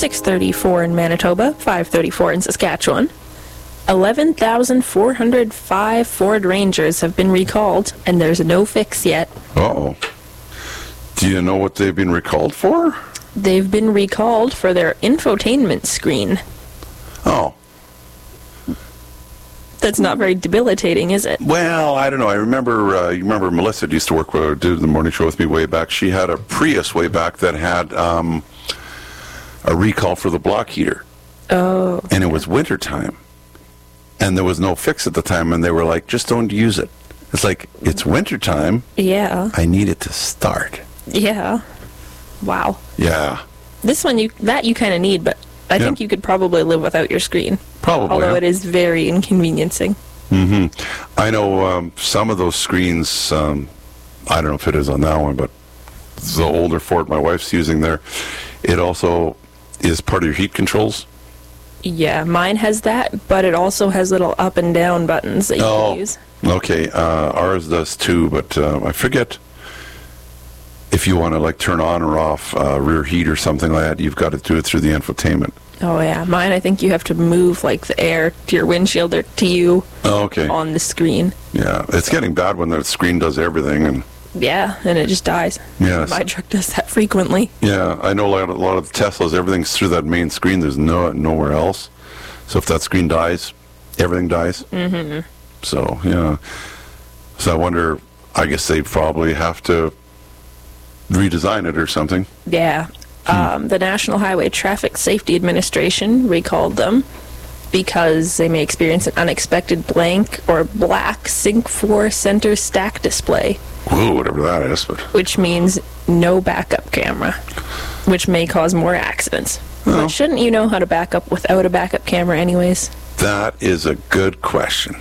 634 in Manitoba, 534 in Saskatchewan. 11,405 Ford Rangers have been recalled, and there's no fix yet. Uh-oh. Do you know what they've been recalled for? They've been recalled for their infotainment screen. Oh. That's not very debilitating, is it? Well, I don't know. I remember, you remember Melissa used to work with, did the morning show with me way back. She had a Prius way back that had a recall for the block heater. Oh. And it was wintertime. And there was no fix at the time, and they were like, just don't use it. It's like, it's wintertime. Yeah. I need it to start. Yeah. Wow. Yeah. This one, you kind of need, but I think you could probably live without your screen. Probably. Although it is very inconveniencing. Mm-hmm. I know some of those screens, I don't know if it is on that one, but the older Ford my wife's using there, it also is part of your heat controls. Yeah, mine has that, but it also has little up and down buttons that you can use. Okay. Ours does too, but I forget if you want to like turn on or off rear heat or something like that, you've got to do it through the infotainment. Oh yeah, mine I think you have to move like the air to your windshield or to you on the screen. Yeah, it's getting bad when the screen does everything and yeah, and it just dies. Yes. My truck does that frequently. Yeah, I know a lot of the Teslas, everything's through that main screen. There's nowhere else. So if that screen dies, everything dies. Mm-hmm. So, yeah. So I wonder, I guess they probably have to redesign it or something. Yeah. The National Highway Traffic Safety Administration recalled them because they may experience an unexpected blank or black Sync 4 center stack display. Whoa, whatever that is. But which means no backup camera, which may cause more accidents. Well, but shouldn't you know how to back up without a backup camera anyways? That is a good question.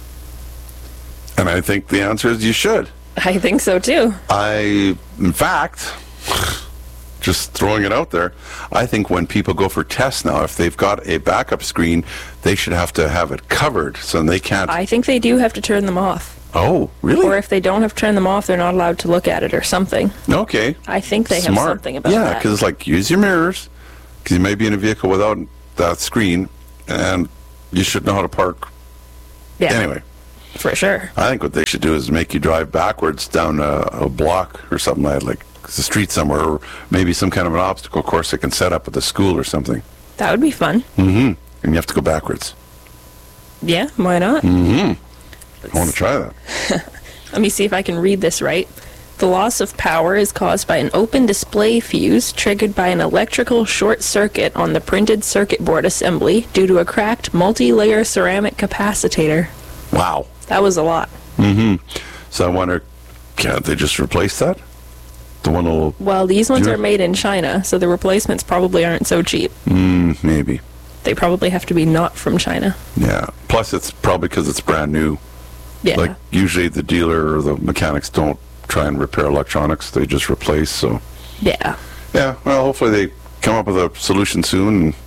And I think the answer is you should. I think so too. In fact, just throwing it out there, I think when people go for tests now, if they've got a backup screen, they should have to have it covered so they can't. I think they do have to turn them off. Oh, really? Or if they don't have to turn them off, they're not allowed to look at it or something. Okay. I think they have something about that. Yeah, because it's like, use your mirrors, because you may be in a vehicle without that screen, and you should know how to park. Yeah. Anyway. For sure. I think what they should do is make you drive backwards down a block or something like the street somewhere, or maybe some kind of an obstacle course they can set up at the school or something. That would be fun. Mm-hmm. And you have to go backwards. Yeah, why not? Mm-hmm. I want to try that. Let me see if I can read this right. The loss of power is caused by an open display fuse triggered by an electrical short circuit on the printed circuit board assembly due to a cracked multi-layer ceramic capacitor. Wow. That was a lot. Mm-hmm. So I wonder, can't they just replace that? The one little... Well, these ones are made in China, so the replacements probably aren't so cheap. Maybe. They probably have to be not from China. Yeah. Plus, it's probably because it's brand new. Yeah. Like, usually the dealer or the mechanics don't try and repair electronics. They just replace, so... Yeah. Yeah, well, hopefully they come up with a solution soon. And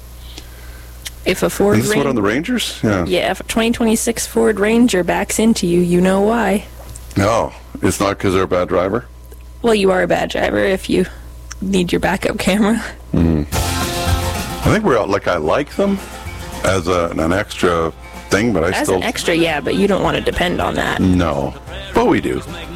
if a Ford is this one on the Rangers? Yeah. Yeah, if a 2026 Ford Ranger backs into you, you know why. No, it's not because they're a bad driver? Well, you are a bad driver if you need your backup camera. I think I like them as an extra thing, but As an extra, yeah, but you don't want to depend on that. No, but we do.